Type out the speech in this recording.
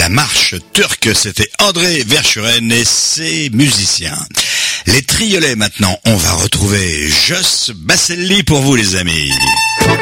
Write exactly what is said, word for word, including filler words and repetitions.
la marche turque, c'était André Verschuren et ses musiciens. Les Triolets maintenant, on va retrouver Jos Basselli pour vous les amis.